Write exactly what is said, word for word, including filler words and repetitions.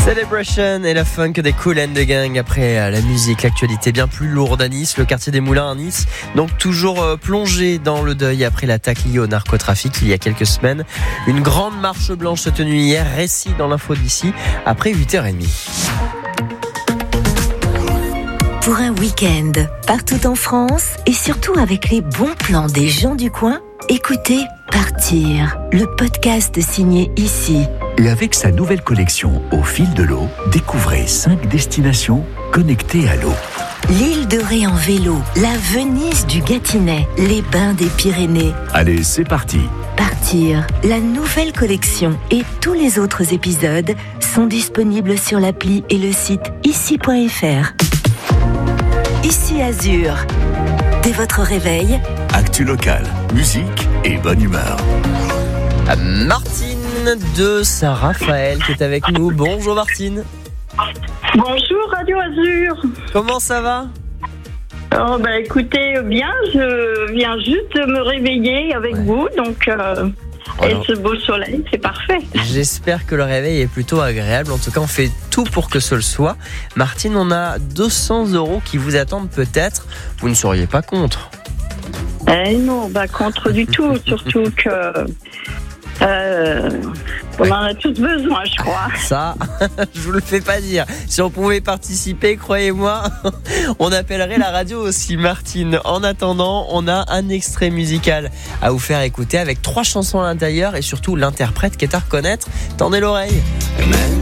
Celebration et la funk des Kool and the Gang. Après la musique, l'actualité bien plus lourde à Nice, le quartier des Moulins à Nice, donc toujours plongé dans le deuil après l'attaque liée au narcotrafic il y a quelques semaines. Une grande marche blanche se tenue hier, récit dans l'info d'ici, après huit heures trente. Pour un week-end, partout en France et surtout avec les bons plans des gens du coin, écoutez Partir, le podcast signé Ici. Et avec sa nouvelle collection Au fil de l'eau, découvrez cinq destinations connectées à l'eau. L'île de Ré en vélo, la Venise du Gâtinais, les bains des Pyrénées. Allez, c'est parti. Partir, la nouvelle collection et tous les autres épisodes sont disponibles sur l'appli et le site ici point f r. Ici Azur. Dès votre réveil, actu locale, musique et bonne humeur. Martine de Saint-Raphaël qui est avec nous. Bonjour Martine. Bonjour Radio Azur. Comment ça va ? Oh bah écoutez, bien, je viens juste de me réveiller avec ouais. vous, donc euh, et ce beau soleil, c'est parfait. J'espère que le réveil est plutôt agréable. En tout cas, on fait tout pour que ce le soit. Martine, on a deux cents euros qui vous attendent peut-être. Vous ne seriez pas contre ? Eh non, bah contre du tout, surtout que euh, on en a tous besoin, je crois. Ça, je vous le fais pas dire. Si on pouvait participer, croyez-moi, on appellerait la radio aussi, Martine. En attendant, on a un extrait musical à vous faire écouter avec trois chansons à l'intérieur et surtout l'interprète qui est à reconnaître. Tendez l'oreille.